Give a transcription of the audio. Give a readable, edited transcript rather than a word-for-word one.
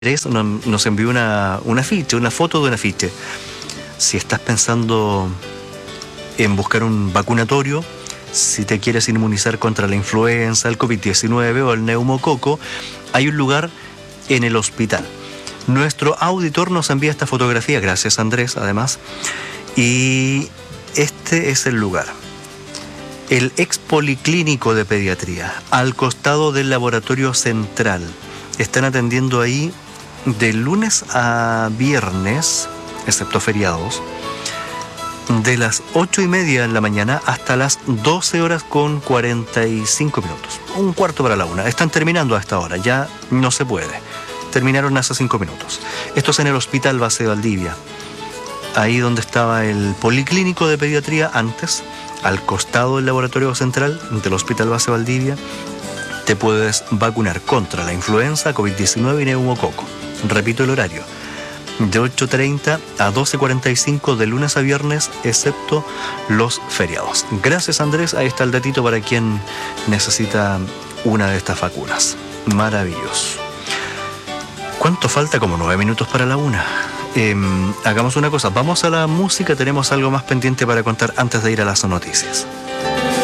nos envió un afiche, una foto de un afiche. Si estás pensando en buscar un vacunatorio, si te quieres inmunizar contra la influenza, el COVID-19 o el neumococo, hay un lugar en el hospital. Nuestro auditor nos envía esta fotografía, gracias Andrés además, y este es el lugar. El ex policlínico de pediatría, al costado del laboratorio central. Están atendiendo ahí de lunes a viernes, excepto feriados, de las 8:30 de la mañana hasta las 12 horas con 45 minutos. Un cuarto para la una. Están terminando a esta hora, ya no se puede. Terminaron hace 5 minutos. Esto es en el Hospital Base Valdivia. Ahí donde estaba el policlínico de pediatría antes, al costado del laboratorio central del Hospital Base Valdivia, te puedes vacunar contra la influenza, COVID-19 y neumococo. Repito el horario, de 8:30 a 12:45 de lunes a viernes, excepto los feriados. Gracias Andrés, ahí está el datito para quien necesita una de estas vacunas. Maravilloso. ¿Cuánto falta? Como 9 minutos para la una. Hagamos una cosa, vamos a la música, tenemos algo más pendiente para contar antes de ir a las noticias.